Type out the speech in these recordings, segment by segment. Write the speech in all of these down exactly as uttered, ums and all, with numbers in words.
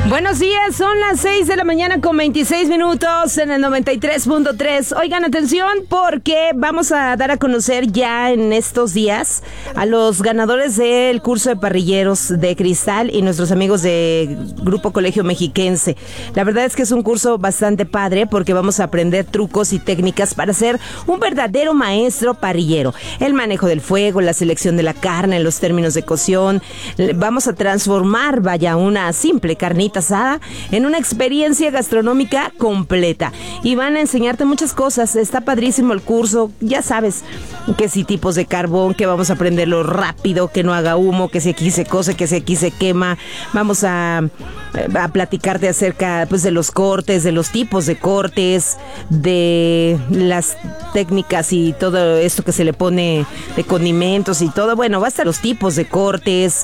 Buenos días, son las seis de la mañana con veintiséis minutos en el noventa y tres punto tres. Oigan, atención, porque vamos a dar a conocer ya en estos días a los ganadores del curso de parrilleros de Cristal y nuestros amigos de Grupo Colegio Mexiquense. La verdad es que es un curso bastante padre porque vamos a aprender trucos y técnicas para ser un verdadero maestro parrillero. El manejo del fuego, la selección de la carne, los términos de cocción. Vamos a transformar, vaya, una simple carnita asada en una experiencia gastronómica completa y van a enseñarte muchas cosas. Está padrísimo el curso, ya sabes que si tipos de carbón, que vamos a aprenderlo rápido, que no haga humo, que si aquí se cose, que si aquí se quema. Vamos a, a platicarte acerca pues de los cortes, de los tipos de cortes, de las técnicas y todo esto que se le pone de condimentos y todo. Bueno, va a estar los tipos de cortes,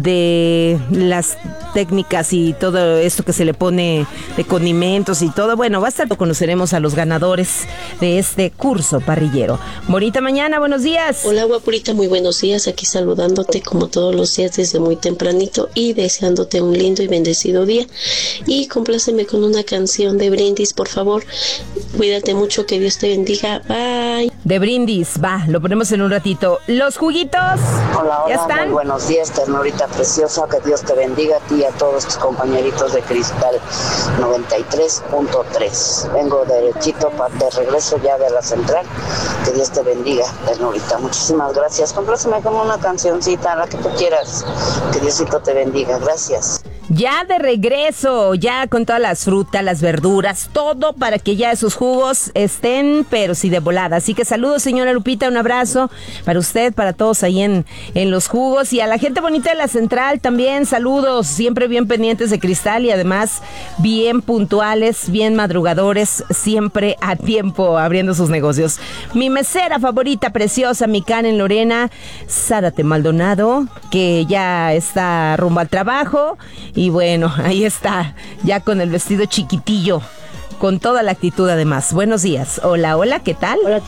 de las técnicas y todo esto que se le pone de condimentos y todo. Bueno, va a estar, conoceremos a los ganadores de este curso parrillero. Bonita mañana, buenos días. Hola, guapurita, muy buenos días. Aquí saludándote como todos los días desde muy tempranito y deseándote un lindo y bendecido día. Y compláceme con una canción de Brindis, por favor. Cuídate mucho, que Dios te bendiga. Bye. De Brindis, va, lo ponemos en un ratito. Los juguitos. Hola, hola, ¿ya están? Muy buenos días, ternurita preciosa. Que Dios te bendiga a ti y a todos tus compañeritos de Cristal noventa y tres punto tres. Vengo derechito pa, de regreso ya de la central. Que Dios te bendiga, ternurita. Muchísimas gracias. Compláceme como una cancioncita, la que tú quieras. Que Diosito te bendiga. Gracias. Ya de regreso, ya con todas las frutas, las verduras, todo para que ya esos jugos estén, pero sí de volada. Así que saludos, señora Lupita, un abrazo para usted, para todos ahí en, en los jugos. Y a la gente bonita de la central también, saludos, siempre bien pendientes de Cristal y además bien puntuales, bien madrugadores, siempre a tiempo abriendo sus negocios. Mi mesera favorita, preciosa, mi Karen Lorena, Zárate Maldonado, que ya está rumbo al trabajo. Y bueno, ahí está, ya con el vestido chiquitillo, con toda la actitud además. Buenos días. Hola, hola, ¿qué tal? Hola.